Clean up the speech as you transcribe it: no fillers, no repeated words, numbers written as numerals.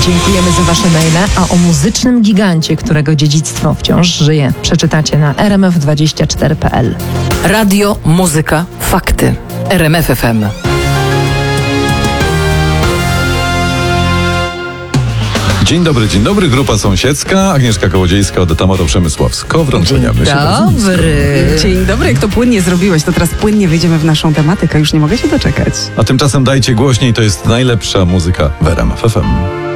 Dziękujemy za wasze maile, a o muzycznym gigancie, którego dziedzictwo wciąż żyje, przeczytacie na rmf24.pl. Radio, muzyka, fakty. RMF FM. Dzień dobry. Grupa Sąsiedzka, Agnieszka Kołodziejska, Odeta Moro-Przemysławsko. Wrączenia myśli. Dobry. Dzień dobry, jak to płynnie zrobiłeś, to teraz płynnie wejdziemy w naszą tematykę, już nie mogę się doczekać. A tymczasem dajcie głośniej, to jest najlepsza muzyka w RMF FM.